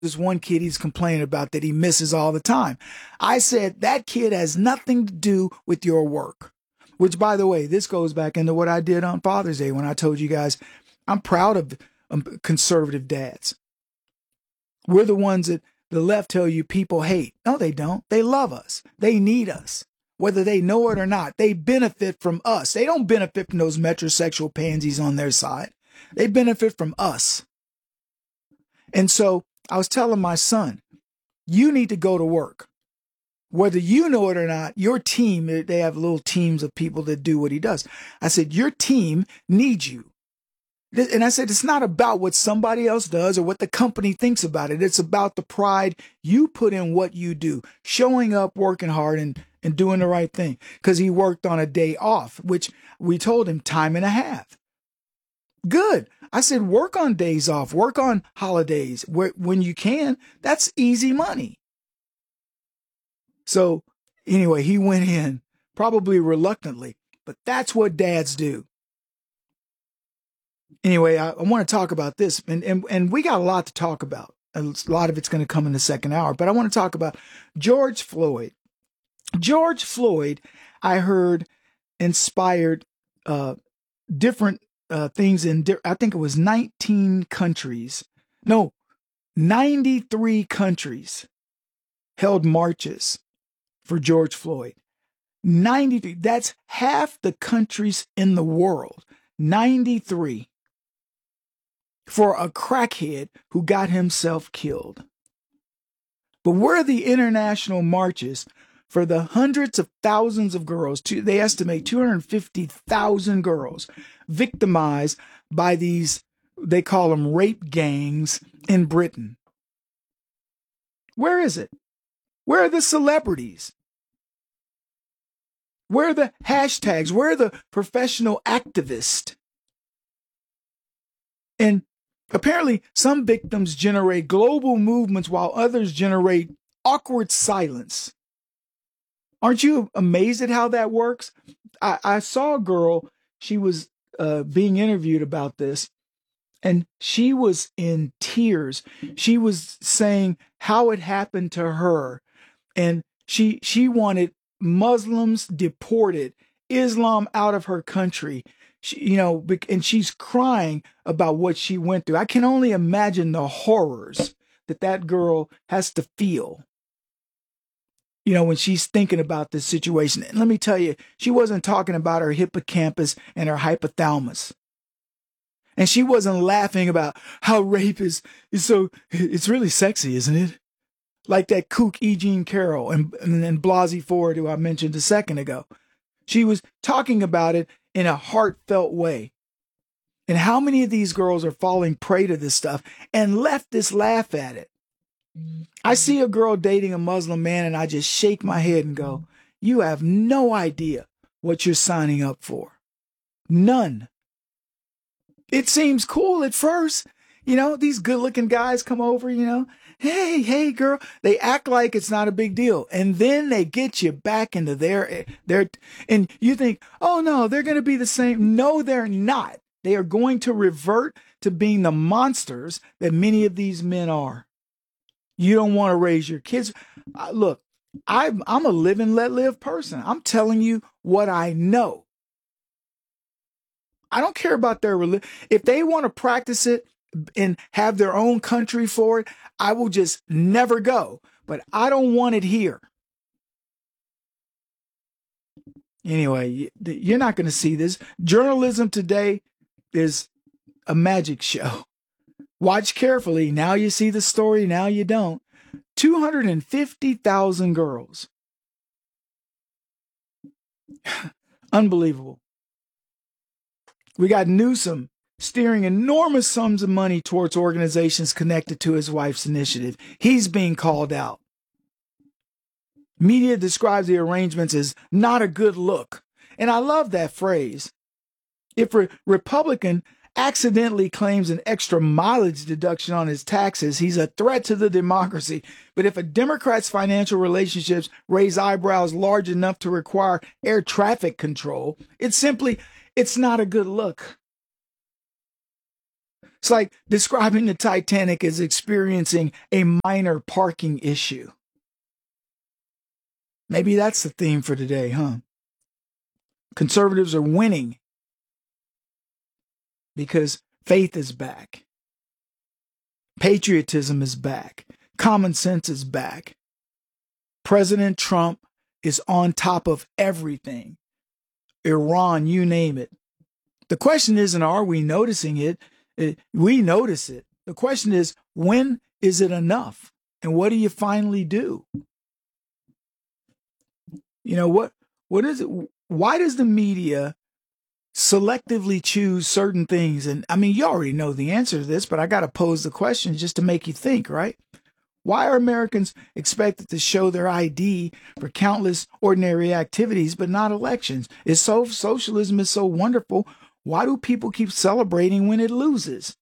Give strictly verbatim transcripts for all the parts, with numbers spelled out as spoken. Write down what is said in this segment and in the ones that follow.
this one kid he's complaining about that he misses all the time. I said, that kid has nothing to do with your work. Which, by the way, this goes back into what I did on Father's Day when I told you guys I'm proud of um, conservative dads. We're the ones that the left tell you people hate. No, they don't. They love us. They need us. Whether they know it or not, they benefit from us. They don't benefit from those metrosexual pansies on their side. They benefit from us. And so I was telling my son, you need to go to work. Whether you know it or not, your team, they have little teams of people that do what he does. I said, your team needs you. And I said, it's not about what somebody else does or what the company thinks about it. It's about the pride you put in what you do, showing up, working hard, and, and doing the right thing. Because he worked on a day off, which we told him time and a half. Good. I said, work on days off, work on holidays where, when you can. That's easy money. So anyway, he went in, probably reluctantly, but that's what dads do. Anyway, I, I want to talk about this, and, and, and we got a lot to talk about. A lot of it's going to come in the second hour, but I want to talk about George Floyd. George Floyd, I heard, inspired uh, different uh, things in, di- I think it was nineteen countries. No, ninety-three countries held marches for George Floyd. ninety-three. That's half the countries in the world. ninety-three. For a crackhead who got himself killed. But where are the international marches for the hundreds of thousands of girls? Two, they estimate two hundred fifty thousand girls victimized by these, they call them rape gangs in Britain. Where is it? Where are the celebrities? Where are the hashtags? Where are the professional activists? And apparently, some victims generate global movements while others generate awkward silence. Aren't you amazed at how that works? I, I saw a girl, she was uh, being interviewed about this, and she was in tears. She was saying how it happened to her, and she she wanted Muslims deported, Islam out of her country. She, you know, and she's crying about what she went through. I can only imagine the horrors that that girl has to feel, you know, when she's thinking about this situation. And let me tell you, she wasn't talking about her hippocampus and her hypothalamus. And she wasn't laughing about how rape is, is so, it's really sexy, isn't it? Like that kook E. Jean Carroll and, and, and Blasey Ford, who I mentioned a second ago. She was talking about it in a heartfelt way. And how many of these girls are falling prey to this stuff and leftists laugh at it? I see a girl dating a Muslim man and I just shake my head and go, you have no idea what you're signing up for. None. It seems cool at first. You know, these good looking guys come over, you know, hey, hey, girl. They act like it's not a big deal. And then they get you back into their, their, and you think, oh no, they're going to be the same. No, they're not. They are going to revert to being the monsters that many of these men are. You don't want to raise your kids. Uh, look, I'm, I'm a live and let live person. I'm telling you what I know. I don't care about their religion. If they want to practice it and have their own country for it, I will just never go. But I don't want it here. Anyway, you're not going to see this. Journalism today is a magic show. Watch carefully. Now you see the story. Now you don't. two hundred fifty thousand girls. Unbelievable. We got Newsom steering enormous sums of money towards organizations connected to his wife's initiative. He's being called out. Media describes the arrangements as not a good look. And I love that phrase. If a Republican accidentally claims an extra mileage deduction on his taxes, he's a threat to the democracy. But if a Democrat's financial relationships raise eyebrows large enough to require air traffic control, it's simply, it's not a good look. It's like describing the Titanic as experiencing a minor parking issue. Maybe that's the theme for today, huh? Conservatives are winning because faith is back. Patriotism is back. Common sense is back. President Trump is on top of everything. Iran, you name it. The question isn't, are we noticing it? it? We notice it. The question is, when is it enough? And what do you finally do? You know, what? What is it? Why does the media selectively choose certain things? And I mean, you already know the answer to this, but I got to pose the question just to make you think, right? Why are Americans expected to show their I D for countless ordinary activities, but not elections? Is so socialism is so wonderful. Why do people keep celebrating when it loses?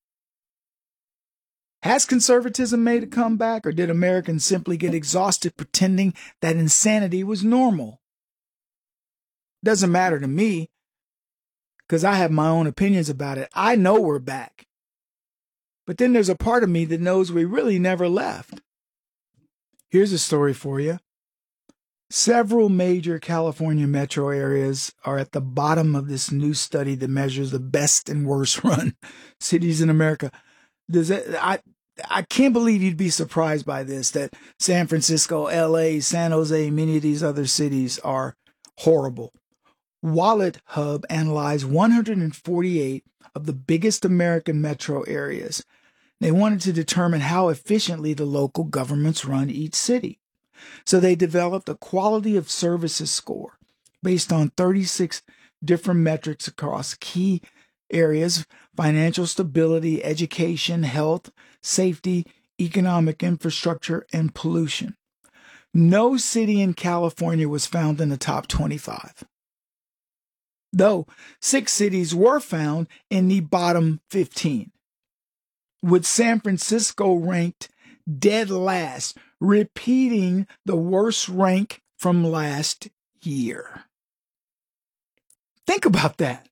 Has conservatism made a comeback, or did Americans simply get exhausted pretending that insanity was normal? Doesn't matter to me, because I have my own opinions about it. I know we're back. But then there's a part of me that knows we really never left. Here's a story for you. Several major California metro areas are at the bottom of this new study that measures the best and worst run cities in America. Does it, I I can't believe you'd be surprised by this, that San Francisco, L A, San Jose, many of these other cities are horrible. Wallet Hub analyzed one hundred forty-eight of the biggest American metro areas. They wanted to determine how efficiently the local governments run each city. So they developed a quality of services score based on thirty-six different metrics across key areas: financial stability, education, health, safety, economic infrastructure, and pollution. No city in California was found in the top twenty-five, though six cities were found in the bottom fifteen, with San Francisco ranked dead last, repeating the worst rank from last year. Think about that.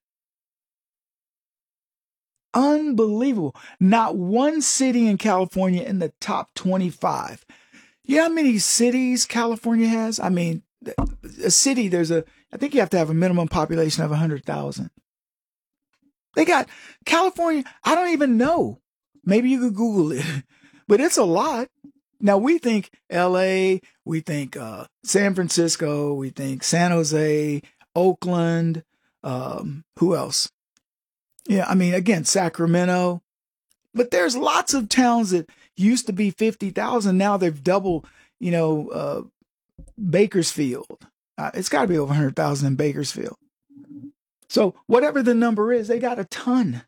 Unbelievable. Not one city in California in the top twenty-five. You know how many cities California has? I mean, a city, there's a, I think you have to have a minimum population of one hundred thousand. They got California, I don't even know. Maybe you could Google it, but it's a lot. Now we think L A, we think uh, San Francisco, we think San Jose, Oakland, um, who else? Yeah, I mean, again, Sacramento. But there's lots of towns that used to be fifty thousand. Now they've doubled, you know, uh, Bakersfield. Uh, it's got to be over one hundred thousand in Bakersfield. So whatever the number is, they got a ton.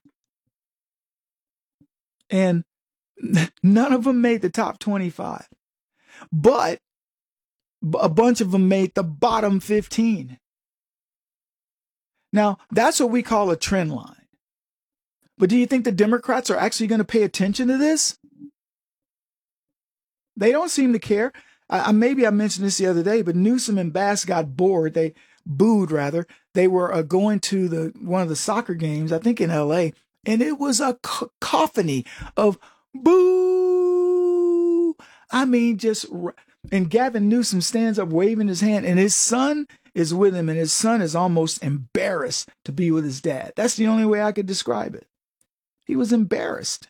And none of them made the top twenty-five. But a bunch of them made the bottom fifteen. Now, that's what we call a trend line. But do you think the Democrats are actually going to pay attention to this? They don't seem to care. I, maybe I mentioned this the other day, but Newsom and Bass got bored. They booed, rather. They were uh, going to the one of the soccer games, I think in L A, and it was a cacophony of boo. I mean, just, and Gavin Newsom stands up waving his hand, and his son is with him, and his son is almost embarrassed to be with his dad. That's the only way I could describe it. He was embarrassed.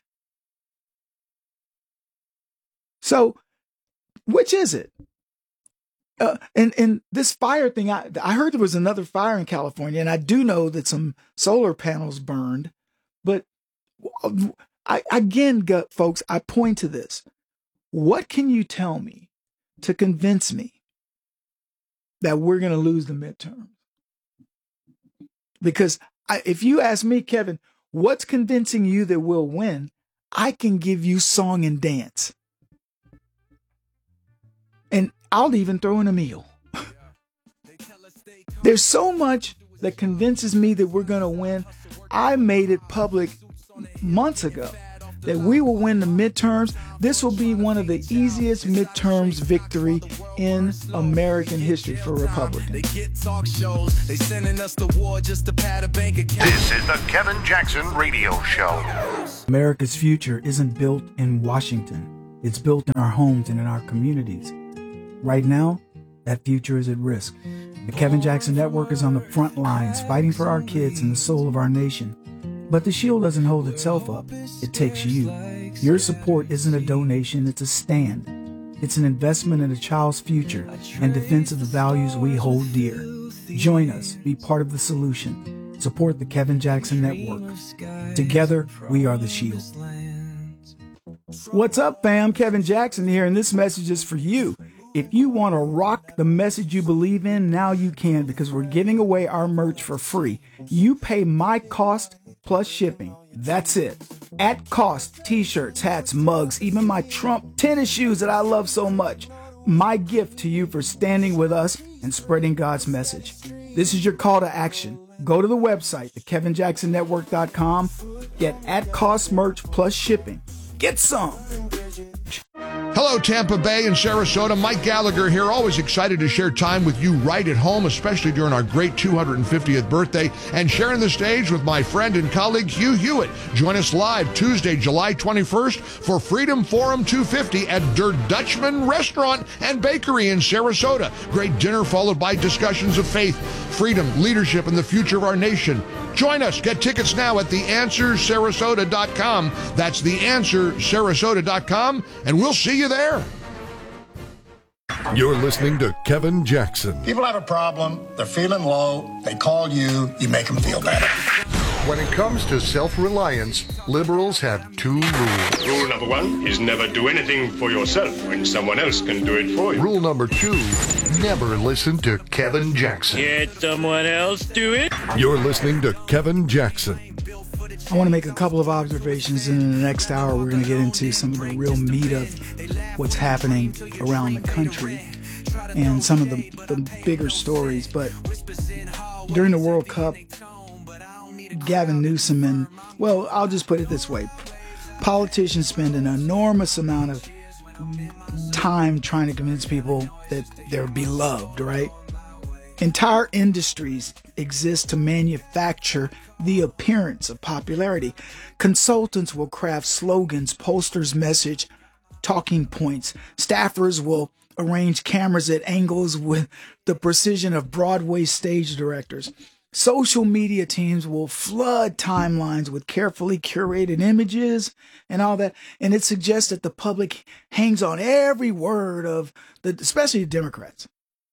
So, which is it? Uh, and and this fire thing, I, I heard there was another fire in California, and I do know that some solar panels burned. But I, again, folks, I point to this. What can you tell me to convince me that we're going to lose the midterm? Because I, if you ask me, Kevin, what's convincing you that we'll win? I can give you song and dance. And I'll even throw in a meal. There's so much that convinces me that we're going to win. I made it public months ago that we will win the midterms. This will be one of the easiest midterms victory in American history for Republicans. They get talk shows. They sending us to war just to pass had a bank account. This is the Kevin Jackson Radio Show. America's future isn't built in Washington. It's built in our homes and in our communities. Right now, that future is at risk. The Kevin Jackson Network is on the front lines, fighting for our kids and the soul of our nation. But the shield doesn't hold itself up. It takes you. Your support isn't a donation, it's a stand. It's an investment in a child's future and defense of the values we hold dear. Join us. Be part of the solution. Support the Kevin Jackson Network. Together, we are the shield. What's up, fam? Kevin Jackson here, and this message is for you. If you want to rock the message you believe in, now you can, because we're giving away our merch for free. You pay my cost plus shipping. That's it. At cost, t-shirts, hats, mugs, even my Trump tennis shoes that I love so much. My gift to you for standing with us and spreading God's message. This is your call to action. Go to the website, the kevin jackson network dot com. Get at cost merch plus shipping. Get some. Hello, Tampa Bay and Sarasota. Mike Gallagher here. Always excited to share time with you right at home, especially during our great two hundred fiftieth birthday, and sharing the stage with my friend and colleague Hugh Hewitt. Join us live Tuesday, July twenty-first for Freedom Forum two fifty at Der Dutchman Restaurant and Bakery in Sarasota. Great dinner followed by discussions of faith, freedom, leadership, and the future of our nation. Join us. Get tickets now at the answer sarasota dot com. That's the answer sarasota dot com, and we'll see you there. You're listening to Kevin Jackson. People have a problem, they're feeling low, they call you, you make them feel better. When it comes to self-reliance, liberals have two rules. Rule number one is never do anything for yourself when someone else can do it for you. Rule number two, never listen to Kevin Jackson. Let someone else do it. You're listening to Kevin Jackson. I want to make a couple of observations, and in the next hour we're going to get into some of the real meat of what's happening around the country and some of the, the bigger stories. But during the World Cup, Gavin Newsom and, well, I'll just put it this way. Politicians spend an enormous amount of time trying to convince people that they're beloved, right? Entire industries exist to manufacture the appearance of popularity. Consultants will craft slogans, posters, message, talking points. Staffers will arrange cameras at angles with the precision of Broadway stage directors. Social media teams will flood timelines with carefully curated images and all that. And it suggests that the public hangs on every word of the, especially the Democrats.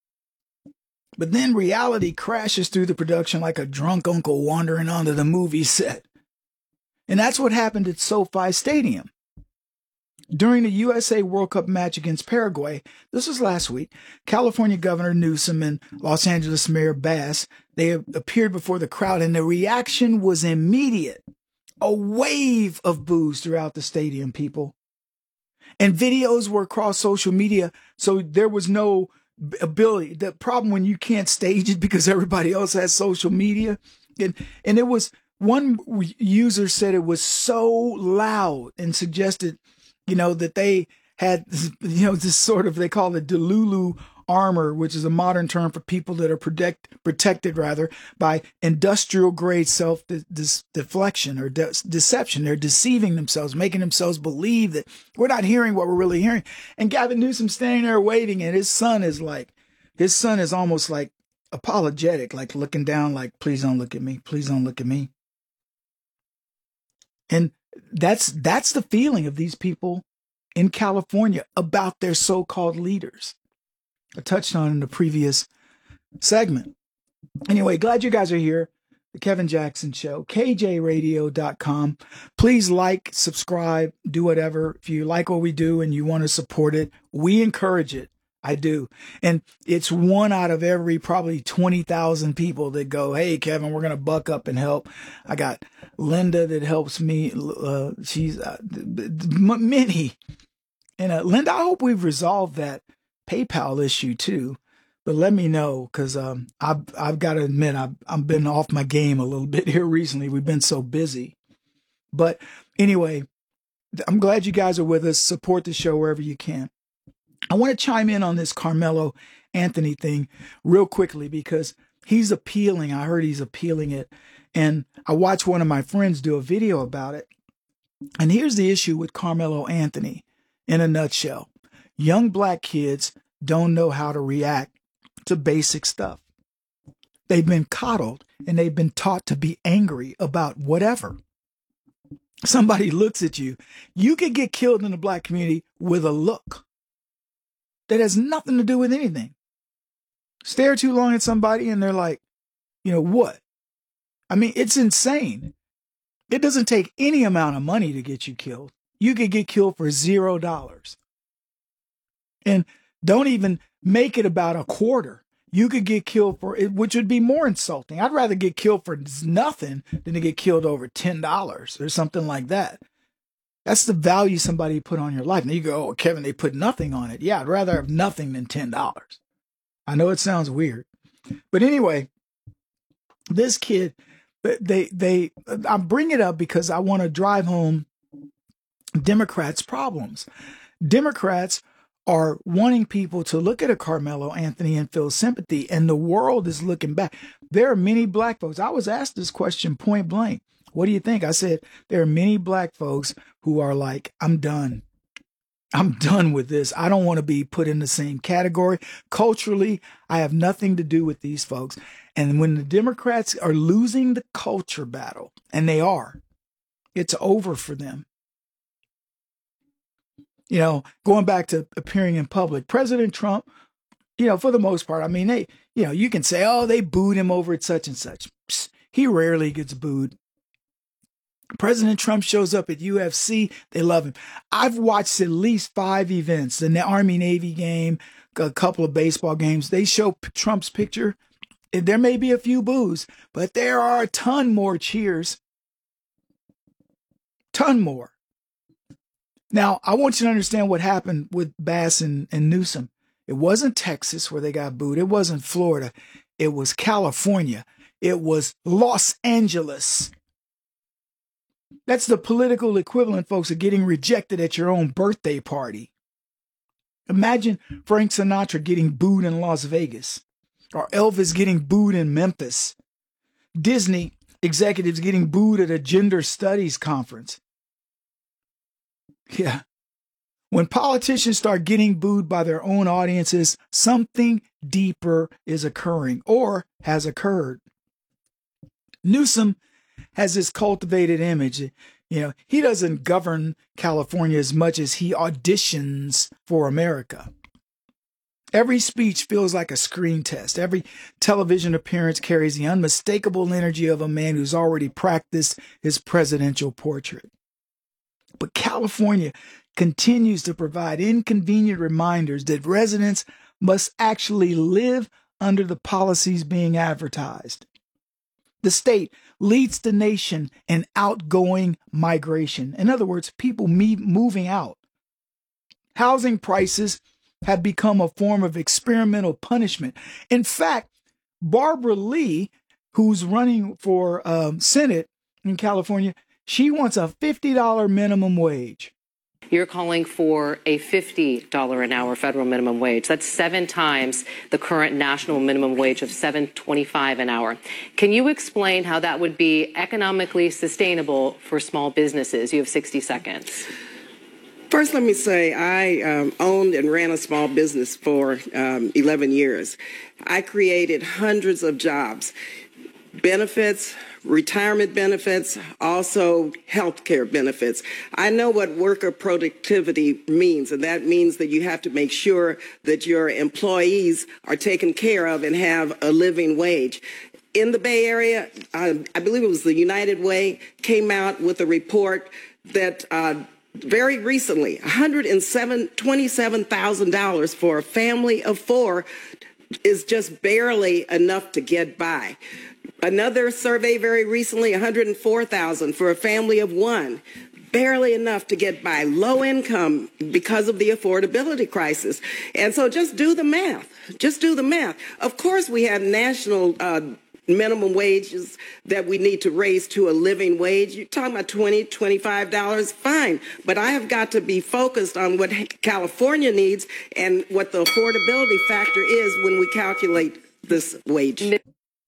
But then reality crashes through the production like a drunk uncle wandering onto the movie set. And that's what happened at SoFi Stadium. During the U S A World Cup match against Paraguay, this was last week, California Governor Newsom and Los Angeles Mayor Bass, they appeared before the crowd, and the reaction was immediate. A wave of boos throughout the stadium, people. And videos were across social media, so there was no ability. The problem when you can't stage it because everybody else has social media. And, and it was, one user said it was so loud and suggested, you know, that they had, you know, this sort of, they call it Delulu armor, which is a modern term for people that are protect, protected rather by industrial grade self deflection or de- deception. They're deceiving themselves, making themselves believe that we're not hearing what we're really hearing. And Gavin Newsom standing there waiting, and his son is like, his son is almost like apologetic, like looking down, like, please don't look at me. Please don't look at me. And that's, that's the feeling of these people in California about their so-called leaders. I touched on in the previous segment. Anyway, glad you guys are here. The Kevin Jackson Show, K J radio dot com. Please like, subscribe, do whatever. If you like what we do and you want to support it, we encourage it. I do. And it's one out of every probably twenty thousand people that go, hey, Kevin, we're going to buck up and help. I got Linda that helps me. Uh, she's uh, many. And uh, Linda, I hope we've resolved that PayPal issue too, but let me know, because um, I've I've got to admit I've I've been off my game a little bit here recently. We've been so busy, but anyway, I'm glad you guys are with us. Support the show wherever you can. I want to chime in on this Carmelo Anthony thing real quickly, because he's appealing. I heard he's appealing it. And I watched one of my friends do a video about it. And here's the issue with Carmelo Anthony in a nutshell. Young black kids don't know how to react to basic stuff. They've been coddled and they've been taught to be angry about whatever. Somebody looks at you, you could get killed in the black community with a look that has nothing to do with anything. Stare too long at somebody and they're like, you know what? I mean, it's insane. It doesn't take any amount of money to get you killed. You could get killed for zero dollars. And don't even make it about a quarter. You could get killed for it, which would be more insulting. I'd rather get killed for nothing than to get killed over ten dollars or something like that. That's the value somebody put on your life. And you go, oh, Kevin, they put nothing on it. Yeah, I'd rather have nothing than ten dollars. I know it sounds weird. But anyway, this kid, they, they, I bring it up because I want to drive home Democrats' problems. Democrats are wanting people to look at a Carmelo Anthony and feel sympathy, and the world is looking back. There are many black folks. I was asked this question point blank. What do you think? I said, there are many black folks who are like, I'm done. I'm done with this. I don't want to be put in the same category. Culturally, I have nothing to do with these folks. And when the Democrats are losing the culture battle, and they are, it's over for them. You know, going back to appearing in public, President Trump, you know, for the most part, I mean, they, you know, you can say, oh, they booed him over at such and such. Psst, he rarely gets booed. President Trump shows up at U F C. They love him. I've watched at least five events, the Army-Navy game, a couple of baseball games. They show Trump's picture. There may be a few boos, but there are a ton more cheers. Ton more. Now, I want you to understand what happened with Bass and, and Newsom. It wasn't Texas where they got booed. It wasn't Florida. It was California. It was Los Angeles. That's the political equivalent, folks, of getting rejected at your own birthday party. Imagine Frank Sinatra getting booed in Las Vegas, or Elvis getting booed in Memphis. Disney executives getting booed at a gender studies conference. Yeah. When politicians start getting booed by their own audiences, something deeper is occurring or has occurred. Newsom has this cultivated image. You know, he doesn't govern California as much as he auditions for America. Every speech feels like a screen test. Every television appearance carries the unmistakable energy of a man who's already practiced his presidential portrait. But California continues to provide inconvenient reminders that residents must actually live under the policies being advertised. The state leads the nation in outgoing migration. In other words, people moving out. Housing prices have become a form of experimental punishment. In fact, Barbara Lee, who's running for um, Senate in California, she wants a fifty dollars minimum wage. You're calling for a fifty dollars an hour federal minimum wage. That's seven times the current national minimum wage of seven twenty-five an hour. Can you explain how that would be economically sustainable for small businesses? You have sixty seconds. First, let me say I um, owned and ran a small business for um, eleven years. I created hundreds of jobs, benefits, retirement benefits, also health care benefits. I know what worker productivity means, and that means that you have to make sure that your employees are taken care of and have a living wage. In the Bay Area, uh, I believe it was the United Way, came out with a report that uh, very recently, one hundred twenty-seven thousand dollars for a family of four is just barely enough to get by. Another survey very recently, one hundred four thousand dollars for a family of one. Barely enough to get by. Low income because of the affordability crisis. And so just do the math. Just do the math. Of course, we have national uh, minimum wages that we need to raise to a living wage. You're talking about twenty dollars, twenty-five dollars, fine. But I have got to be focused on what California needs and what the affordability factor is when we calculate this wage.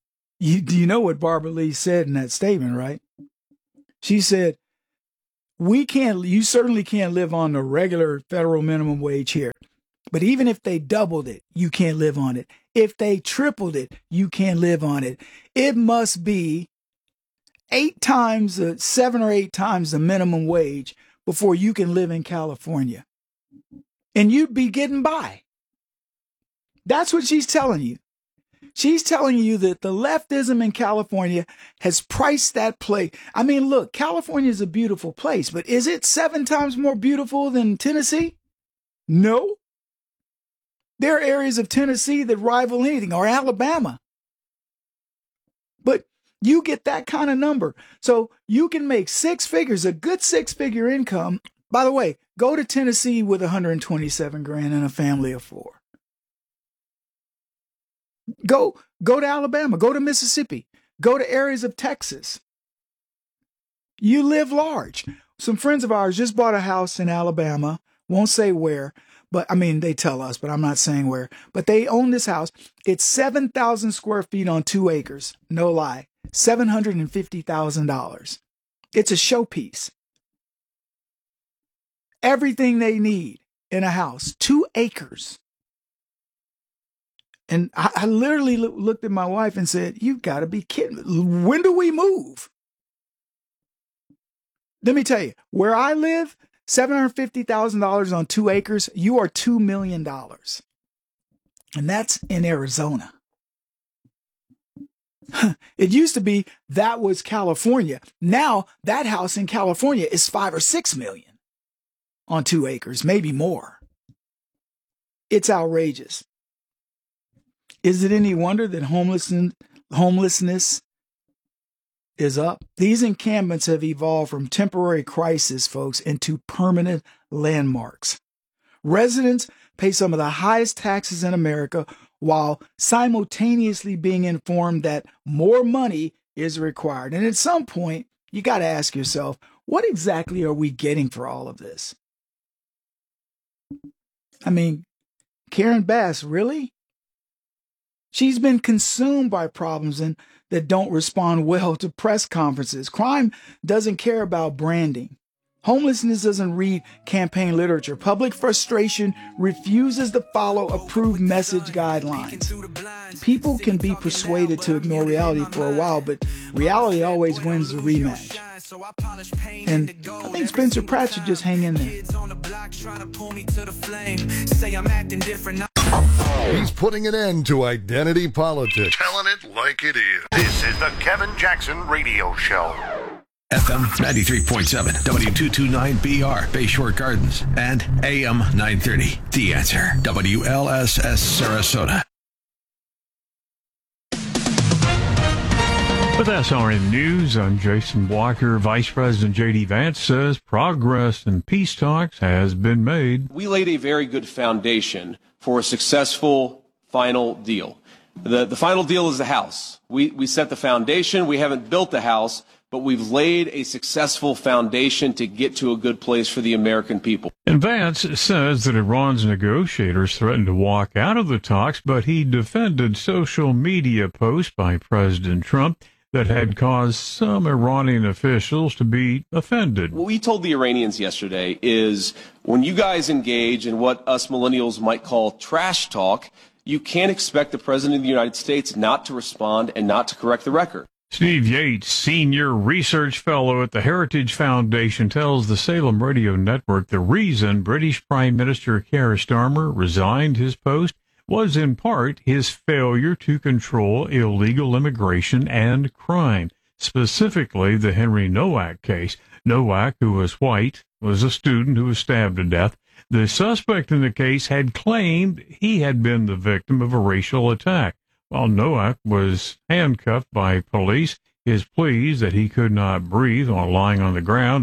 You, do you know what Barbara Lee said in that statement, right? She said, we can't, you certainly can't live on the regular federal minimum wage here. But even if they doubled it, you can't live on it. If they tripled it, you can't live on it. It must be eight times, uh, seven or eight times the minimum wage before you can live in California. And you'd be getting by. That's what she's telling you. She's telling you that the leftism in California has priced that place. I mean, look, California is a beautiful place, but is it seven times more beautiful than Tennessee? No. There are areas of Tennessee that rival anything, or Alabama. But you get that kind of number. So you can make six figures, a good six-figure income. By the way, go to Tennessee with one hundred twenty-seven grand and a family of four. Go, go to Alabama, go to Mississippi, go to areas of Texas. You live large. Some friends of ours just bought a house in Alabama, won't say where, but I mean, they tell us, but I'm not saying where, but they own this house. It's seven thousand square feet on two acres. No lie. seven hundred fifty thousand dollars. It's a showpiece. Everything they need in a house, two acres. And I, I literally lo- looked at my wife and said, you've got to be kidding. When do we move? Let me tell you, where I live, seven hundred fifty thousand dollars on two acres, you are two million dollars. And that's in Arizona. It used to be that was California. Now that house in California is five or six million on two acres, maybe more. It's outrageous. Is it any wonder that homelessness, homelessness is up? These encampments have evolved from temporary crisis, folks, into permanent landmarks. Residents pay some of the highest taxes in America while simultaneously being informed that more money is required. And at some point, you got to ask yourself, what exactly are we getting for all of this? I mean, Karen Bass, really? She's been consumed by problems and that don't respond well to press conferences. Crime doesn't care about branding. Homelessness doesn't read campaign literature. Public frustration refuses to follow approved message guidelines. People can be persuaded to ignore reality for a while, but reality always wins the rematch. And I think Spencer Pratt should just hang in there. He's putting an end to identity politics. Telling it like it is. This is the Kevin Jackson Radio Show. F M ninety-three point seven, W two twenty-nine B R, Bayshore Gardens, and A M nine thirty. The Answer, W L S S Sarasota. With S R N News, I'm Jason Walker. Vice President J D Vance says progress in peace talks has been made. We laid a very good foundation for a successful final deal. The, the final deal is the house. We, we set the foundation. We haven't built the house, but we've laid a successful foundation to get to a good place for the American people. And Vance says that Iran's negotiators threatened to walk out of the talks, but he defended social media posts by President Trump that had caused some Iranian officials to be offended. What we told the Iranians yesterday is when you guys engage in what us millennials might call trash talk, you can't expect the President of the United States not to respond and not to correct the record. Steve Yates, senior research fellow at the Heritage Foundation, tells the Salem Radio Network the reason British Prime Minister Keir Starmer resigned his post was in part his failure to control illegal immigration and crime, specifically the Henry Nowak case. Nowak, who was white, was a student who was stabbed to death. The suspect in the case had claimed he had been the victim of a racial attack. While Nowak was handcuffed by police, his pleas that he could not breathe while lying on the ground and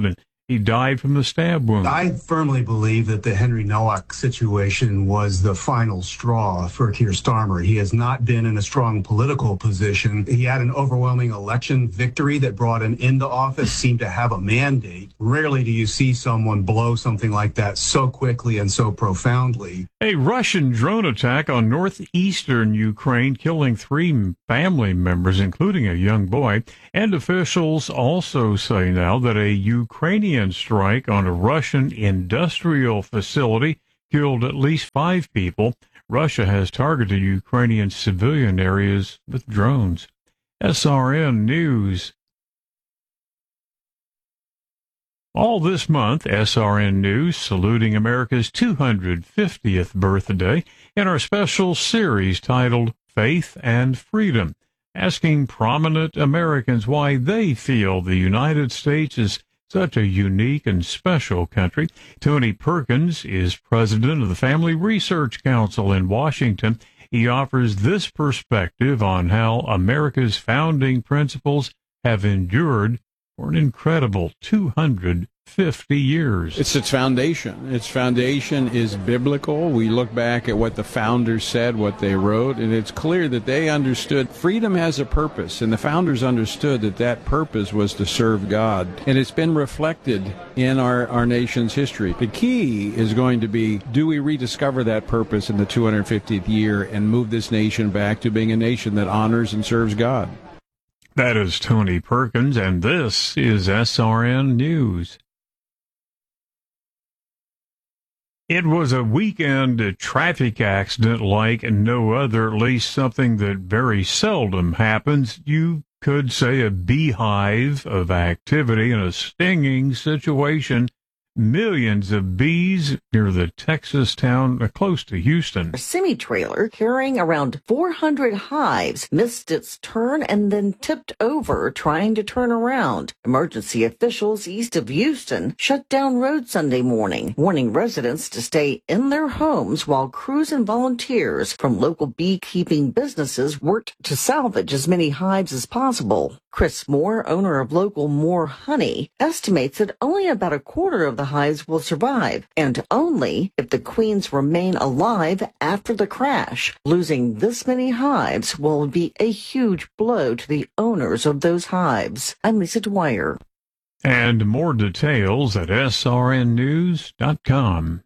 He died from the stab wound. I firmly believe that the Henry Nowak situation was the final straw for Keir Starmer. He has not been in a strong political position. He had an overwhelming election victory that brought him into office, seemed to have a mandate. Rarely do you see someone blow something like that so quickly and so profoundly. A Russian drone attack on northeastern Ukraine, killing three family members, including a young boy. And officials also say now that a Ukrainian strike on a Russian industrial facility killed at least five people. Russia has targeted Ukrainian civilian areas with drones. S R N News. All this month, S R N News saluting America's two hundred fiftieth birthday in our special series titled Faith and Freedom, asking prominent Americans why they feel the United States is such a unique and special country. Tony Perkins is president of the Family Research Council in Washington. He offers this perspective on how America's founding principles have endured for an incredible two hundred fifty years. It's its foundation. Its foundation is biblical. We look back at what the founders said, what they wrote, and it's clear that they understood freedom has a purpose, and the founders understood that that purpose was to serve God. And it's been reflected in our, our nation's history. The key is going to be, do we rediscover that purpose in the two hundred fiftieth year and move this nation back to being a nation that honors and serves God? That is Tony Perkins, and this is S R N News. It was a weekend traffic accident like no other, at least something that very seldom happens. You could say a beehive of activity in a stinging situation. Millions of bees near the Texas town close to Houston. A semi-trailer carrying around four hundred hives missed its turn and then tipped over trying to turn around. Emergency officials east of Houston shut down roads Sunday morning, warning residents to stay in their homes while crews and volunteers from local beekeeping businesses worked to salvage as many hives as possible. Chris Moore, owner of local Moore Honey, estimates that only about a quarter of the hives will survive, and only if the queens remain alive after the crash. Losing this many hives will be a huge blow to the owners of those hives. I'm Lisa Dwyer. And more details at S R N news dot com.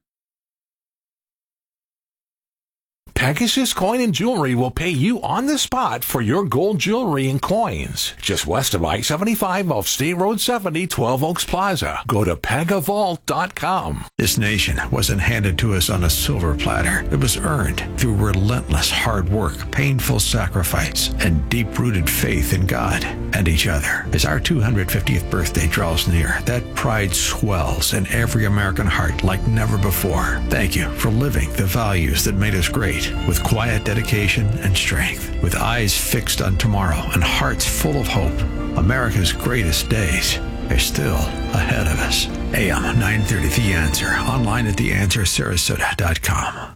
Pegasus Coin and Jewelry will pay you on the spot for your gold jewelry and coins. Just west of I seventy-five off State Road seventy, twelve Oaks Plaza. Go to pegavault dot com. This nation wasn't handed to us on a silver platter. It was earned through relentless hard work, painful sacrifice, and deep-rooted faith in God and each other. As our two hundred fiftieth birthday draws near, that pride swells in every American heart like never before. Thank you for living the values that made us great. With quiet dedication and strength, with eyes fixed on tomorrow and hearts full of hope, America's greatest days are still ahead of us. A M nine thirty The Answer, online at the answer sarasota dot com.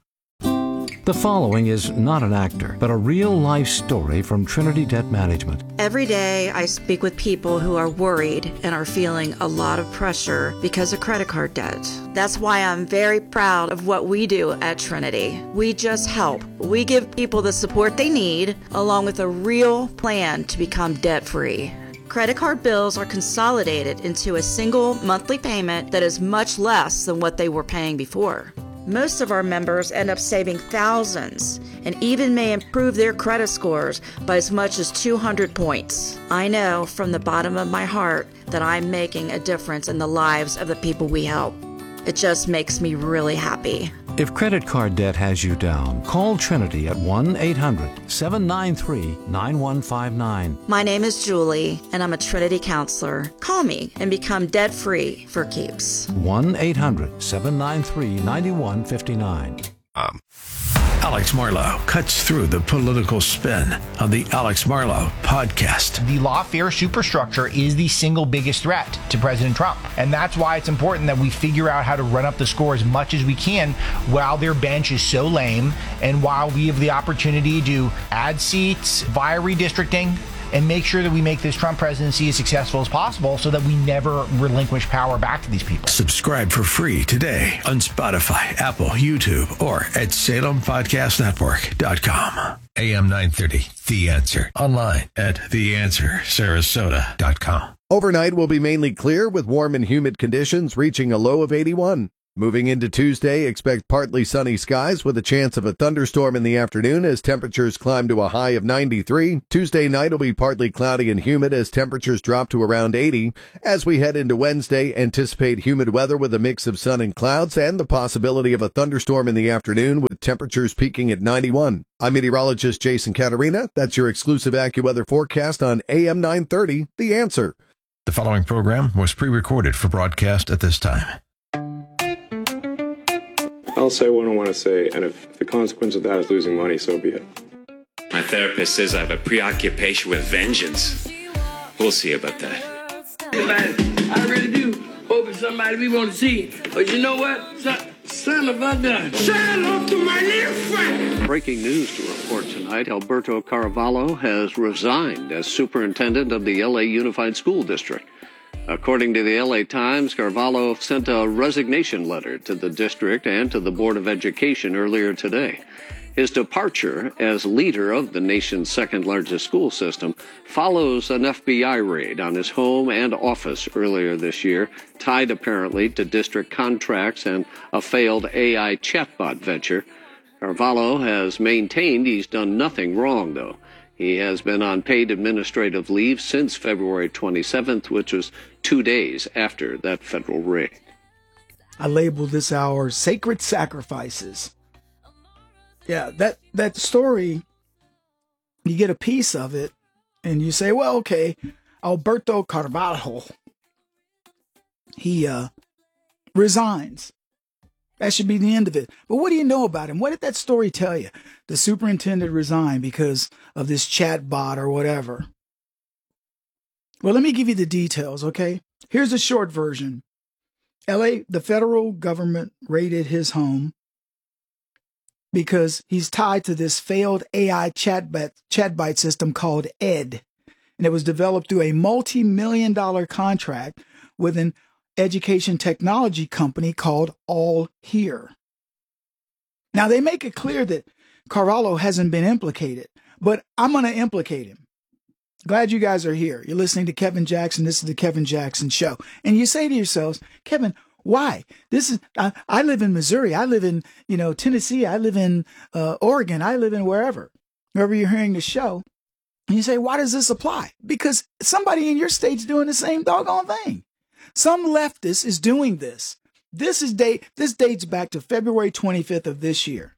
The following is not an actor, but a real-life story from Trinity Debt Management. Every day I speak with people who are worried and are feeling a lot of pressure because of credit card debt. That's why I'm very proud of what we do at Trinity. We just help. We give people the support they need, along with a real plan to become debt-free. Credit card bills are consolidated into a single monthly payment that is much less than what they were paying before. Most of our members end up saving thousands and even may improve their credit scores by as much as two hundred points. I know from the bottom of my heart that I'm making a difference in the lives of the people we help. It just makes me really happy. If credit card debt has you down, call Trinity at one eight hundred seven nine three nine one five nine. My name is Julie, and I'm a Trinity counselor. Call me and become debt-free for keeps. one eight hundred seven nine three nine one five nine. Um. Alex Marlow cuts through the political spin of the Alex Marlow podcast. The lawfare superstructure is the single biggest threat to President Trump. And that's why it's important that we figure out how to run up the score as much as we can while their bench is so lame and while we have the opportunity to add seats via redistricting, and make sure that we make this Trump presidency as successful as possible so that we never relinquish power back to these people. Subscribe for free today on Spotify, Apple, YouTube, or at Salem Podcast Network dot com. A M nine thirty, The Answer. Online at the answer sarasota dot com. Overnight will be mainly clear with warm and humid conditions reaching a low of eighty-one. Moving into Tuesday, expect partly sunny skies with a chance of a thunderstorm in the afternoon as temperatures climb to a high of ninety-three. Tuesday night will be partly cloudy and humid as temperatures drop to around eighty. As we head into Wednesday, anticipate humid weather with a mix of sun and clouds and the possibility of a thunderstorm in the afternoon with temperatures peaking at ninety-one. I'm meteorologist Jason Caterina. That's your exclusive AccuWeather forecast on A M nine thirty, The Answer. The following program was pre-recorded for broadcast at this time. I'll say what I want to say, and if the consequence of that is losing money, so be it. My therapist says I have a preoccupation with vengeance. We'll see about that. I really do hope it's somebody we want to see. But you know what? Son, son of a gun. Sign off to my little friend. Breaking news to report tonight. Alberto Caravallo has resigned as superintendent of the L A Unified School District. According to the L A Times, Carvalho sent a resignation letter to the district and to the Board of Education earlier today. His departure as leader of the nation's second-largest school system follows an F B I raid on his home and office earlier this year, tied apparently to district contracts and a failed A I chatbot venture. Carvalho has maintained he's done nothing wrong, though. He has been on paid administrative leave since February twenty-seventh, which was two days after that federal raid. I labeled this hour Sacred Sacrifices. Yeah, that, that story, you get a piece of it, and you say, well, okay, Alberto Carvalho, he uh, resigns. That should be the end of it. But what do you know about him? What did that story tell you? The superintendent resigned because of this chat bot or whatever. Well, let me give you the details, okay? Here's a short version. L A, the federal government raided his home because he's tied to this failed A I chatbot, chatbot system called ED. And it was developed through a multi-million dollar contract with an education technology company called All Here. Now, they make it clear that Carvalho hasn't been implicated, but I'm going to implicate him. Glad you guys are here. You're listening to Kevin Jackson. This is the Kevin Jackson Show. And you say to yourselves, Kevin, why? This is, I, I live in Missouri. I live in, you know, Tennessee. I live in uh, Oregon. I live in wherever, wherever you're hearing the show. And you say, why does this apply? Because somebody in your state's doing the same doggone thing. Some leftist is doing this. This is date. This dates back to February twenty-fifth of this year.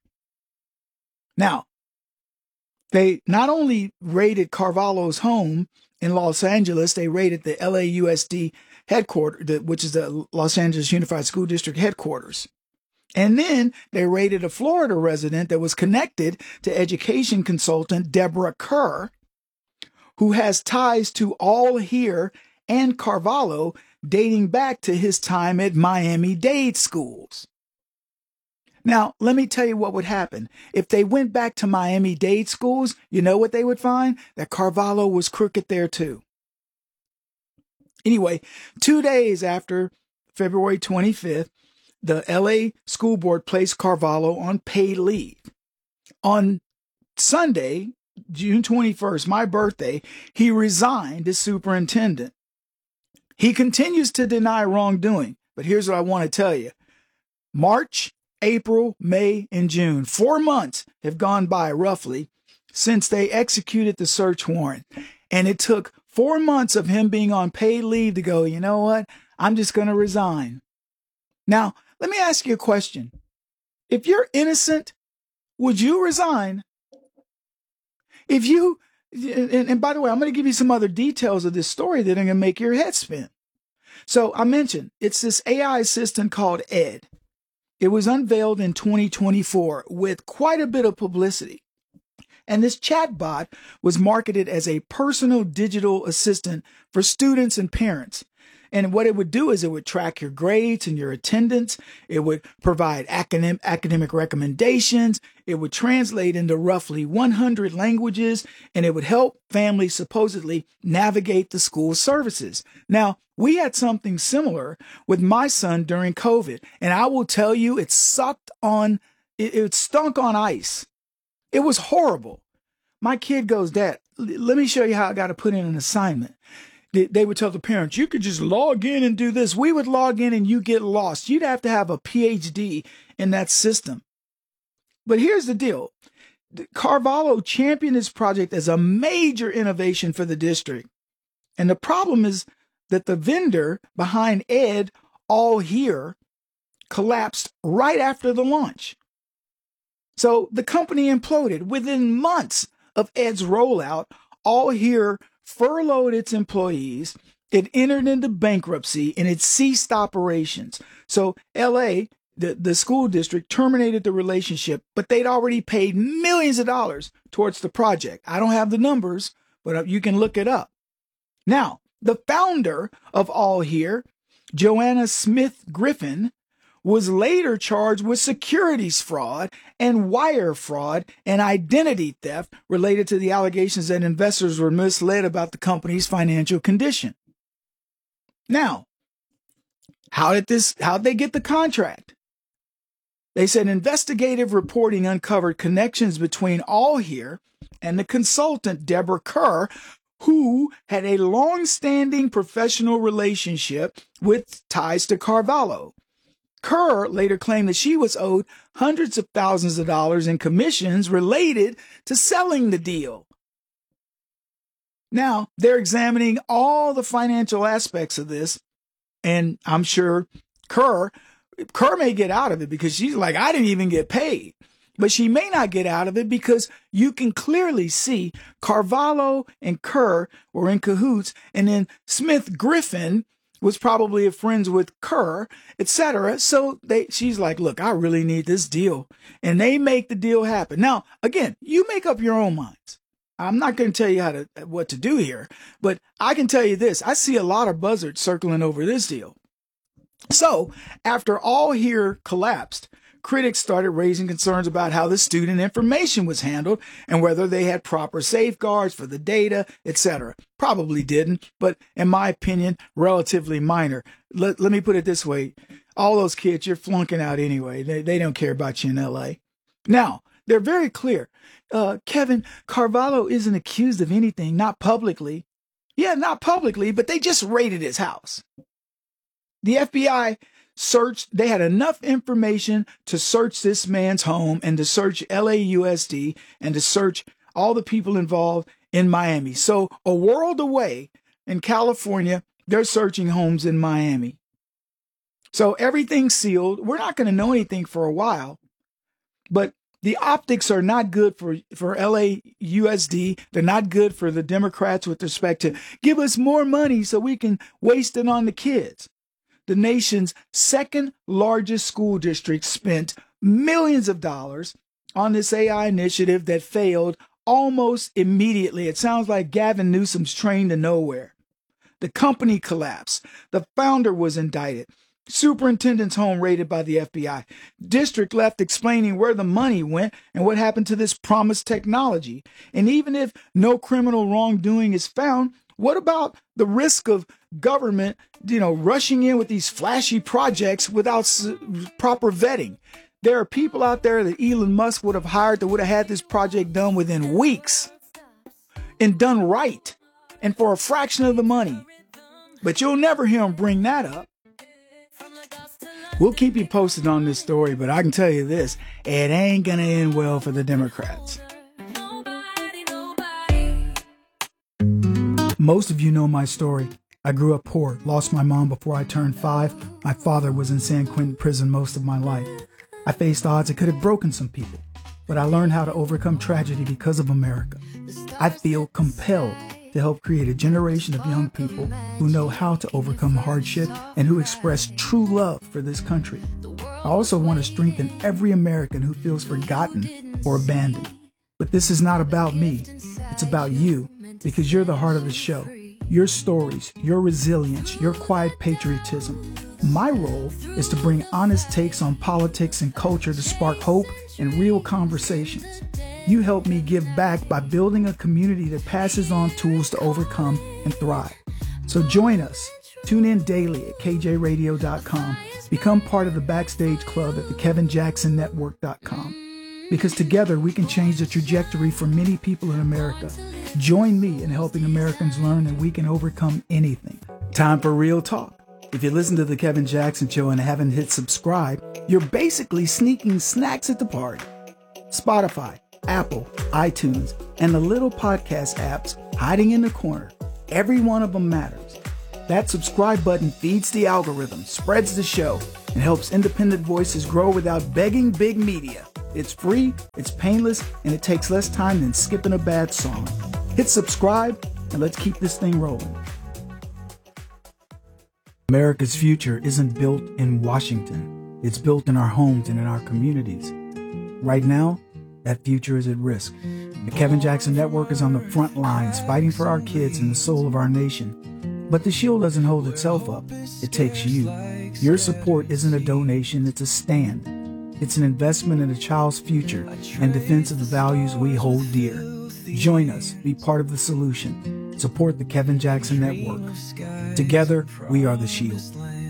Now, they not only raided Carvalho's home in Los Angeles, they raided the L A U S D headquarters, which is the Los Angeles Unified School District headquarters. And then they raided a Florida resident that was connected to education consultant Deborah Kerr, who has ties to All Here and Carvalho dating back to his time at Miami-Dade schools. Now, let me tell you what would happen. If they went back to Miami-Dade schools, you know what they would find? That Carvalho was crooked there too. Anyway, two days after February twenty-fifth, the L A school board placed Carvalho on paid leave. On Sunday, June twenty-first, my birthday, he resigned as superintendent. He continues to deny wrongdoing, but here's what I want to tell you. March, April, May, and June, four months have gone by roughly since they executed the search warrant. And it took four months of him being on paid leave to go, you know what? I'm just going to resign. Now, let me ask you a question. If you're innocent, would you resign? If you, and, and by the way, I'm going to give you some other details of this story that are going to make your head spin. So I mentioned it's this A I assistant called Ed. It was unveiled in twenty twenty-four with quite a bit of publicity. And this chatbot was marketed as a personal digital assistant for students and parents. And what it would do is it would track your grades and your attendance. It would provide academic, academic recommendations. It would translate into roughly one hundred languages, and it would help families supposedly navigate the school services. Now, we had something similar with my son during COVID, and I will tell you, it sucked on, it, it stunk on ice. It was horrible. My kid goes, Dad, let me show you how I got to put in an assignment. They would tell the parents, you could just log in and do this. We would log in and you get lost. You'd have to have a P H D in that system. But here's the deal. Carvalho championed this project as a major innovation for the district. And the problem is that the vendor behind Ed, All Here, collapsed right after the launch. So the company imploded. Within months of Ed's rollout, All Here furloughed its employees, it entered into bankruptcy, and it ceased operations. So L A, the, the school district, terminated the relationship, but they'd already paid millions of dollars towards the project. I don't have the numbers, but you can look it up. Now, the founder of All Here, Joanna Smith Griffin, was later charged with securities fraud and wire fraud and identity theft related to the allegations that investors were misled about the company's financial condition. Now, how did this, how'd they get the contract? They said investigative reporting uncovered connections between All Here and the consultant Deborah Kerr, who had a long-standing professional relationship with ties to Carvalho. Kerr later claimed that she was owed hundreds of thousands of dollars in commissions related to selling the deal. Now, they're examining all the financial aspects of this, and I'm sure Kerr, Kerr may get out of it because she's like, I didn't even get paid. But she may not get out of it because you can clearly see Carvalho and Kerr were in cahoots, and then Smith Griffin was probably friends with Kerr, et cetera. So they, she's like, look, I really need this deal. And they make the deal happen. Now, again, you make up your own minds. I'm not going to tell you how to, what to do here, but I can tell you this. I see a lot of buzzards circling over this deal. So after All Here collapsed, critics started raising concerns about how the student information was handled and whether they had proper safeguards for the data, et cetera. Probably didn't, but in my opinion, relatively minor. Let, let me put it this way. All those kids, you're flunking out anyway. They, they don't care about you in L A. Now, they're very clear. Uh, Kevin, Carvalho isn't accused of anything, not publicly. Yeah, not publicly, but they just raided his house. The F B I searched, they had enough information to search this man's home and to search L A U S D and to search all the people involved in Miami. So a world away in California, they're searching homes in Miami. So everything's sealed. We're not going to know anything for a while, but the optics are not good for, for L A U S D. They're not good for the Democrats with respect to give us more money so we can waste it on the kids. The nation's second largest school district spent millions of dollars on this A I initiative that failed almost immediately. It sounds like Gavin Newsom's train to nowhere. The company collapsed. The founder was indicted. Superintendent's home raided by the F B I. District left explaining where the money went and what happened to this promised technology. And even if no criminal wrongdoing is found, what about the risk of government, you know, rushing in with these flashy projects without s- proper vetting? There are people out there that Elon Musk would have hired that would have had this project done within weeks and done right and for a fraction of the money. But you'll never hear him bring that up. We'll keep you posted on this story, but I can tell you this, it ain't going to end well for the Democrats. Most of you know my story. I grew up poor, lost my mom before I turned five. My father was in San Quentin prison most of my life. I faced odds that could have broken some people, but I learned how to overcome tragedy because of America. I feel compelled to help create a generation of young people who know how to overcome hardship and who express true love for this country. I also want to strengthen every American who feels forgotten or abandoned. But this is not about me. It's about you, because you're the heart of the show. your stories, your resilience, your quiet patriotism. My role is to bring honest takes on politics and culture to spark hope and real conversations. You help me give back by building a community that passes on tools to overcome and thrive. So join us. Tune in daily at K J radio dot com. Become part of the Backstage Club at the Kevin Jackson Network dot com. Because together we can change the trajectory for many people in America. Join me in helping Americans learn that we can overcome anything. Time for real talk. If you listen to The Kevin Jackson Show and haven't hit subscribe, you're basically sneaking snacks at the party. Spotify, Apple, iTunes, and the little podcast apps hiding in the corner. Every one of them matters. That subscribe button feeds the algorithm, spreads the show, and helps independent voices grow without begging big media. It's free, it's painless, and it takes less time than skipping a bad song. Hit subscribe, and let's keep this thing rolling. America's future isn't built in Washington. It's built in our homes and in our communities. Right now, that future is at risk. The Kevin Jackson Network is on the front lines fighting for our kids and the soul of our nation. But the shield doesn't hold itself up. It takes you. Your support isn't a donation, it's a stand. It's an investment in a child's future and defense of the values we hold dear. Join us. Be part of the solution. Support the Kevin Jackson Network. Together, we are the shield.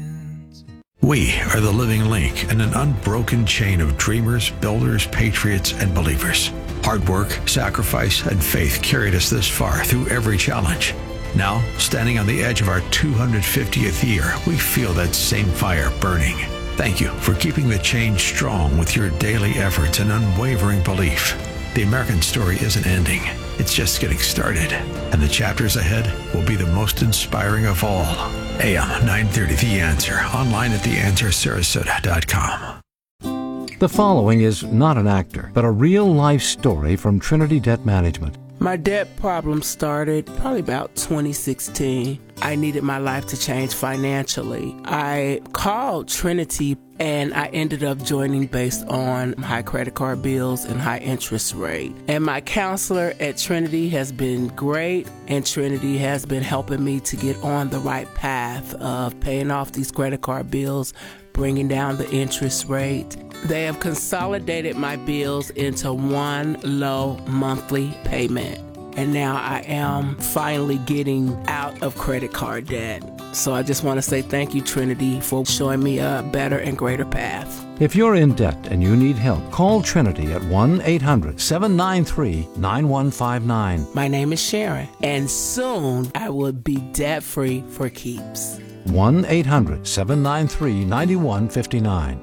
We are the living link in an unbroken chain of dreamers, builders, patriots, and believers. Hard work, sacrifice, and faith carried us this far through every challenge. Now, standing on the edge of our two hundred fiftieth year, we feel that same fire burning. Thank you for keeping the change strong with your daily efforts and unwavering belief. The American story isn't ending. It's just getting started. And the chapters ahead will be the most inspiring of all. A M nine thirty The Answer. Online at the answer sarasota dot com. The following is not an actor, but a real-life story from Trinity Debt Management. My debt problem started probably about twenty sixteen. I needed my life to change financially. I called Trinity and I ended up joining based on high credit card bills and high interest rate. And my counselor at Trinity has been great, and Trinity has been helping me to get on the right path of paying off these credit card bills, bringing down the interest rate. They have consolidated my bills into one low monthly payment. And now I am finally getting out of credit card debt. So I just want to say thank you, Trinity, for showing me a better and greater path. If you're in debt and you need help, call Trinity at one eight hundred seven nine three nine one five nine. My name is Sharon, and soon I will be debt-free for keeps. one eight hundred seven nine three nine one five nine.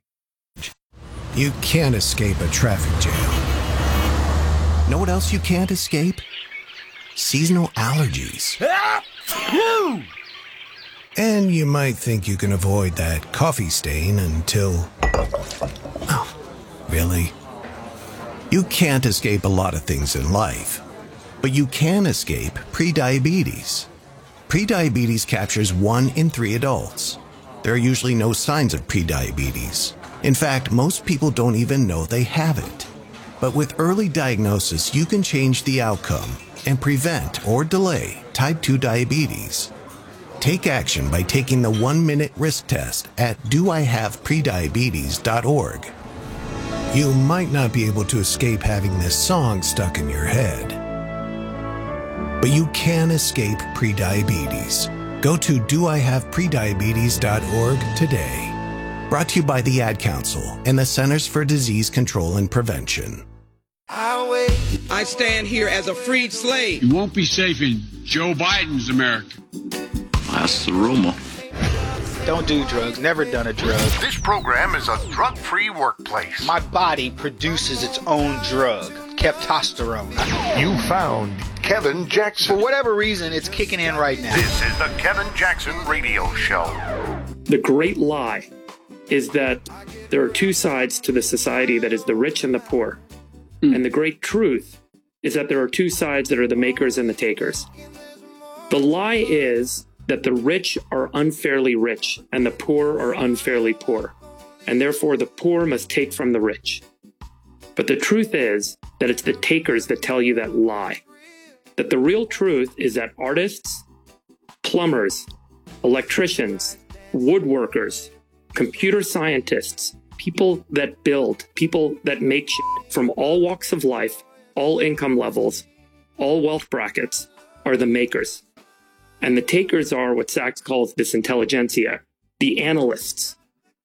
You can't escape a traffic jam. Know what else you can't escape? Seasonal allergies. And you might think you can avoid that coffee stain until... Oh, really? You can't escape a lot of things in life, but you can escape prediabetes. Prediabetes captures one in three adults. There are usually no signs of prediabetes. In fact, most people don't even know they have it. But with early diagnosis, you can change the outcome and prevent or delay type two diabetes. Take action by taking the one-minute risk test at do I have prediabetes dot org. You might not be able to escape having this song stuck in your head, but you can escape prediabetes. Go to do I have prediabetes dot org today. Brought to you by the Ad Council and the Centers for Disease Control and Prevention. I stand here as a freed slave. You won't be safe in Joe Biden's America. That's the rumor. Don't do drugs. Never done a drug. This program is a drug-free workplace. My body produces its own drug, testosterone. You found Kevin Jackson. For whatever reason, it's kicking in right now. This is the Kevin Jackson Radio Show. The great lie is that there are two sides to the society that is the rich and the poor. Mm. And the great truth is that there are two sides that are the makers and the takers. The lie is that the rich are unfairly rich and the poor are unfairly poor. And therefore the poor must take from the rich. But the truth is that it's the takers that tell you that lie. That the real truth is that artists, plumbers, electricians, woodworkers, computer scientists, people that build, people that make shit from all walks of life, all income levels, all wealth brackets are the makers. And the takers are what Sachs calls this intelligentsia, the analysts,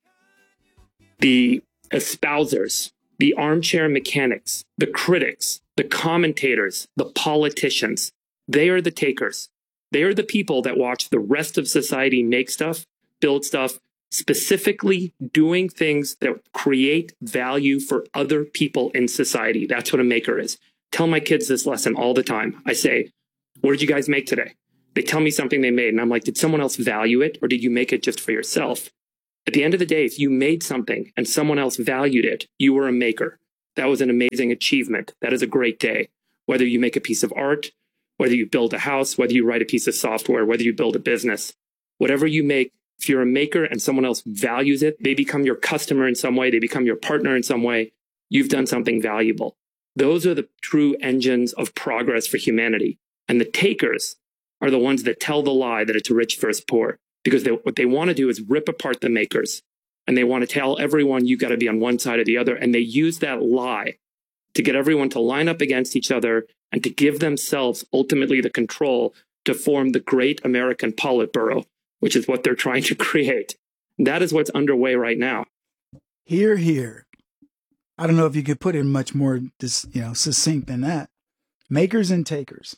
the espousers, the armchair mechanics, the critics, the commentators, the politicians. They are the takers. They are the people that watch the rest of society make stuff, build stuff, specifically doing things that create value for other people in society. That's what a maker is. Tell my kids this lesson all the time. I say, what did you guys make today? They tell me something they made, and I'm like, did someone else value it, or did you make it just for yourself? At the end of the day, if you made something and someone else valued it, you were a maker. That was an amazing achievement. That is a great day. Whether you make a piece of art, whether you build a house, whether you write a piece of software, whether you build a business, whatever you make, if you're a maker and someone else values it, they become your customer in some way, they become your partner in some way, you've done something valuable. Those are the true engines of progress for humanity. And the takers are the ones that tell the lie that it's rich versus poor. Because they, what they want to do is rip apart the makers. And they want to tell everyone you got to be on one side or the other. And they use that lie to get everyone to line up against each other and to give themselves ultimately the control to form the great American Politburo, which is what they're trying to create. That is what's underway right now. Hear, hear. I don't know if you could put it much more, dis, you know, succinct than that. Makers and takers.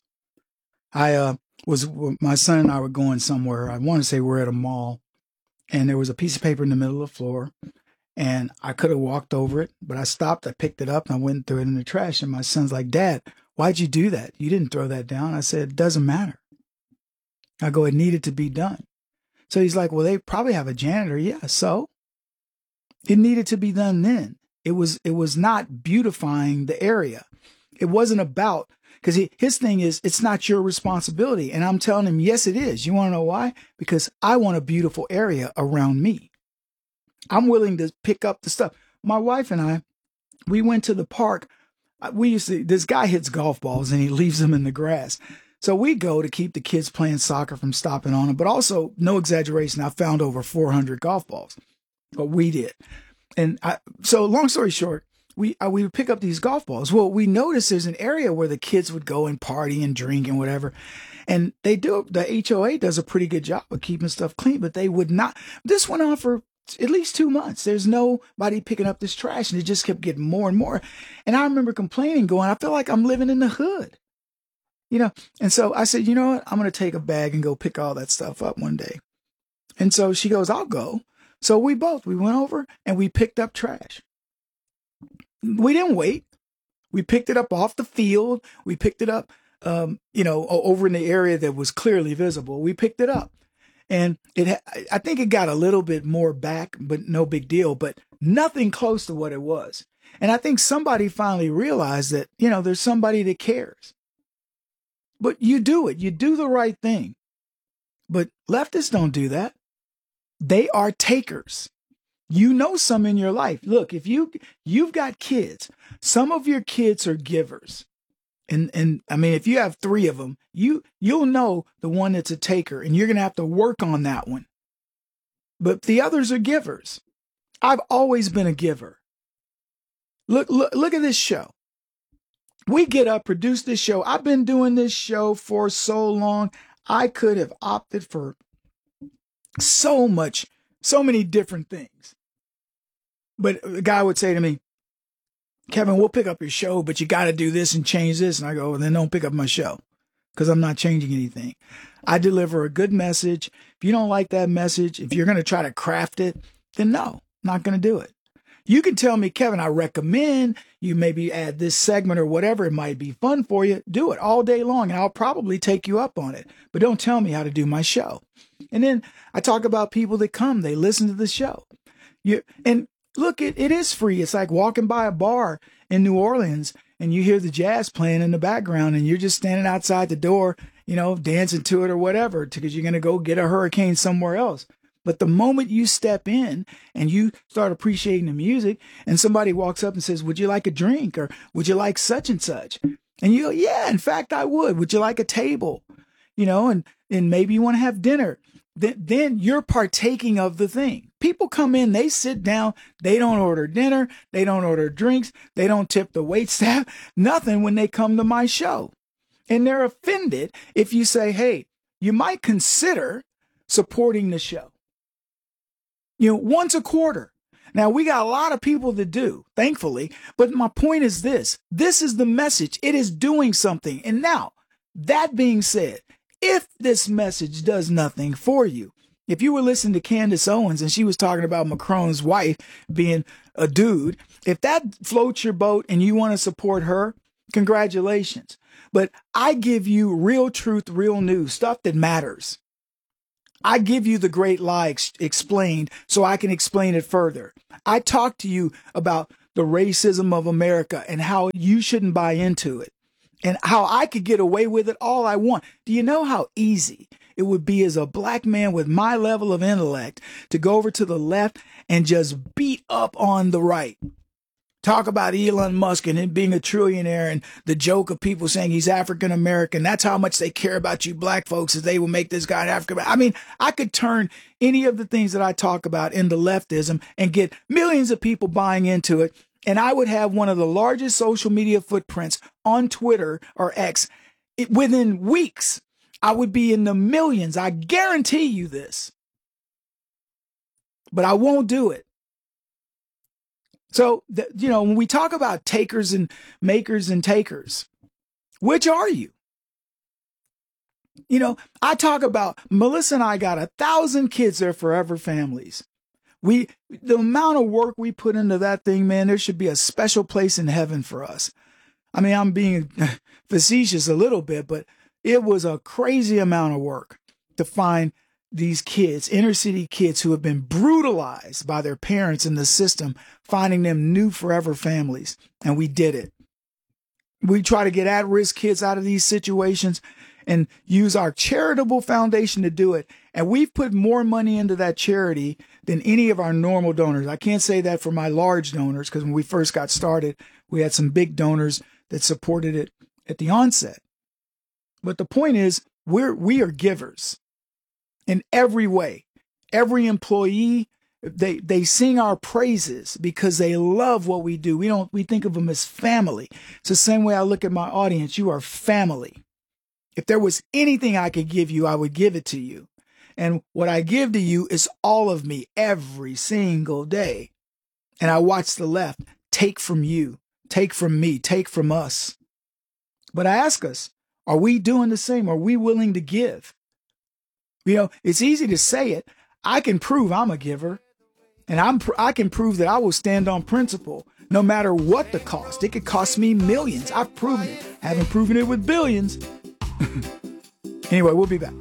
I uh, was, my son and I were going somewhere. I want to say we're at a mall, and there was a piece of paper in the middle of the floor, and I could have walked over it, but I stopped. I picked it up and I went and threw it in the trash. And my son's like, "Dad, why'd you do that? You didn't throw that down." I said, "It doesn't matter." I go, "It needed to be done." So he's like, "Well, they probably have a janitor." Yeah, so it needed to be done then. It was it was not beautifying the area. It wasn't about, because his thing is, it's not your responsibility. And I'm telling him, yes, it is. You want to know why? Because I want a beautiful area around me. I'm willing to pick up the stuff. My wife and I, we went to the park. We used to, this guy hits golf balls and he leaves them in the grass. So we go to keep the kids playing soccer from stopping on them. But also, no exaggeration, I found over four hundred golf balls. But we did. And I, so long story short, we uh, we would pick up these golf balls. Well, we noticed there's an area where the kids would go and party and drink and whatever. And they do, the H O A does a pretty good job of keeping stuff clean, but they would not. This went on for at least two months. There's nobody picking up this trash, and it just kept getting more and more. And I remember complaining, going, I feel like I'm living in the hood. You know, and so I said, you know what? I'm going to take a bag and go pick all that stuff up one day. And so she goes, I'll go. So we both, we went over and we picked up trash. We didn't wait. We picked it up off the field. We picked it up, um, you know, over in the area that was clearly visible. We picked it up. And it, I think it got a little bit more back, but no big deal, but nothing close to what it was. And I think somebody finally realized that, you know, there's somebody that cares. But you do it. You do the right thing. But leftists don't do that. They are takers. You know some in your life. Look, if you, you've got kids, some of your kids are givers. And, and I mean, if you have three of them, you, you'll know the one that's a taker, and you're going to have to work on that one. But the others are givers. I've always been a giver. Look, look, look at this show. We get up, produce this show. I've been doing this show for so long. I could have opted for so much, so many different things. But a guy would say to me, Kevin, we'll pick up your show, but you got to do this and change this. And I go, well, then don't pick up my show, because I'm not changing anything. I deliver a good message. If you don't like that message, if you're going to try to craft it, then no, not going to do it. You can tell me, Kevin, I recommend you maybe add this segment or whatever. It might be fun for you. Do it all day long, and I'll probably take you up on it. But don't tell me how to do my show. And then I talk about people that come, they listen to the show. You, and look, it, it is free. It's like walking by a bar in New Orleans and you hear the jazz playing in the background and you're just standing outside the door, you know, dancing to it or whatever, because you're going to go get a hurricane somewhere else. But the moment you step in and you start appreciating the music and somebody walks up and says, would you like a drink, or would you like such and such? And you go, yeah, in fact, I would. Would you like a table? you know, and, and maybe you want to have dinner. Then, then you're partaking of the thing. People come in, they sit down, they don't order dinner, they don't order drinks, they don't tip the wait staff, nothing when they come to my show. And they're offended if you say, hey, you might consider supporting the show. You know, once a quarter. Now, we got a lot of people to do, thankfully, but my point is this. This is the message. It is doing something. And now, that being said, if this message does nothing for you, if you were listening to Candace Owens and she was talking about Macron's wife being a dude, if that floats your boat and you want to support her, congratulations. But I give you real truth, real news, stuff that matters. I give you the great lie ex- explained so I can explain it further. I talk to you about the racism of America and how you shouldn't buy into it and how I could get away with it all I want. Do you know how easy it would be as a black man with my level of intellect to go over to the left and just beat up on the right? Talk about Elon Musk and him being a trillionaire and the joke of people saying he's African American. That's how much they care about you black folks, is they will make this guy an African American. I mean, I could turn any of the things that I talk about into leftism and get millions of people buying into it. And I would have one of the largest social media footprints on Twitter or X. It, within weeks, I would be in the millions. I guarantee you this. But I won't do it. So, the, you know, when we talk about takers and makers and takers, which are you? You know, I talk about Melissa and I got a thousand kids. They're forever families. We, the amount of work we put into that thing, man, there should be a special place in heaven for us. I mean, I'm being facetious a little bit, but it was a crazy amount of work to find these kids, inner city kids who have been brutalized by their parents in the system, finding them new forever families. And we did it. We try to get at-risk kids out of these situations and use our charitable foundation to do it. And we've put more money into that charity than any of our normal donors. I can't say that for my large donors, because when we first got started, we had some big donors that supported it at the onset. But the point is, we're, we are givers. In every way. Every employee, they they sing our praises because they love what we do. We don't we think of them as family. It's the same way I look at my audience. You are family. If there was anything I could give you, I would give it to you. And what I give to you is all of me every single day. And I watch the left take from you, take from me, take from us. But I ask us, are we doing the same? Are we willing to give? You know, it's easy to say it. I can prove I'm a giver, and I'm pr- I can prove that I will stand on principle no matter what the cost. It could cost me millions. I've proven it. Haven't proven it with billions. Anyway, we'll be back.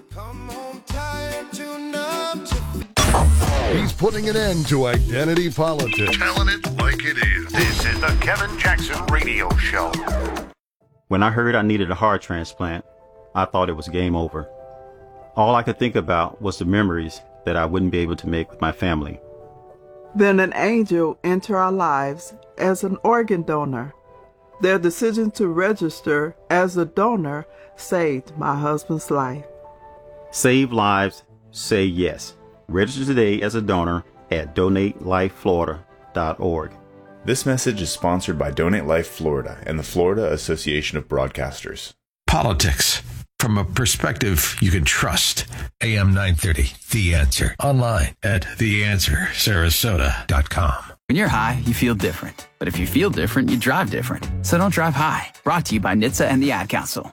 He's putting an end to identity politics. Telling it like it is. This is the Kevin Jackson Radio Show. When I heard I needed a heart transplant, I thought it was game over. All I could think about was the memories that I wouldn't be able to make with my family. Then an angel entered our lives as an organ donor. Their decision to register as a donor saved my husband's life. Save lives, say yes. Register today as a donor at donate life florida dot org. This message is sponsored by Donate Life Florida and the Florida Association of Broadcasters. Politics from a perspective you can trust. A M nine thirty, The Answer. Online at the answer sarasota dot com. When you're high, you feel different. But if you feel different, you drive different. So don't drive high. Brought to you by N H T S A and the Ad Council.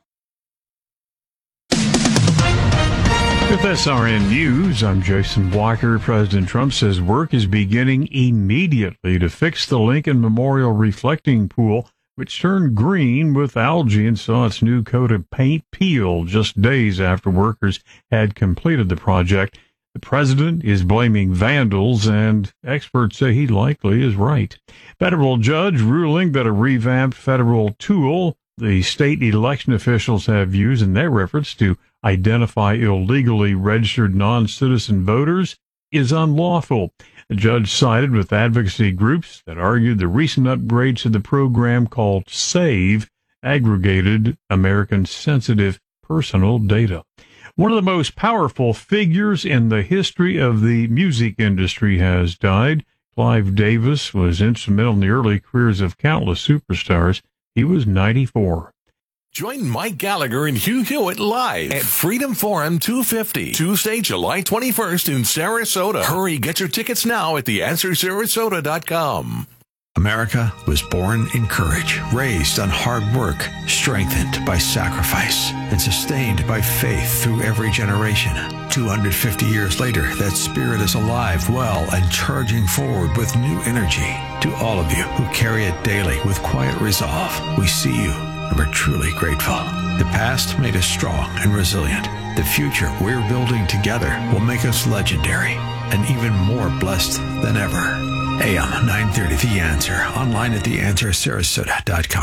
With S R N News, I'm Jason Walker. President Trump says work is beginning immediately to fix the Lincoln Memorial reflecting pool, which turned green with algae and saw its new coat of paint peel just days after workers had completed the project. The president is blaming vandals, and experts say he likely is right. Federal judge ruling that a revamped federal tool the state election officials have used in their efforts to identify illegally registered non-citizen voters is unlawful. The judge sided with advocacy groups that argued the recent upgrades to the program called SAVE aggregated American-sensitive personal data. One of the most powerful figures in the history of the music industry has died. Clive Davis was instrumental in the early careers of countless superstars. He was ninety-four. Join Mike Gallagher and Hugh Hewitt live at Freedom Forum two fifty, Tuesday, July twenty-first in Sarasota. Hurry, get your tickets now at the answer sarasota dot com. America was born in courage, raised on hard work, strengthened by sacrifice, and sustained by faith through every generation. two hundred fifty years later, that spirit is alive, well, and charging forward with new energy. To all of you who carry it daily with quiet resolve, we see you and we're truly grateful. The past made us strong and resilient. The future we're building together will make us legendary and even more blessed than ever. A M nine thirty, The Answer. Online at the answer sarasota dot com.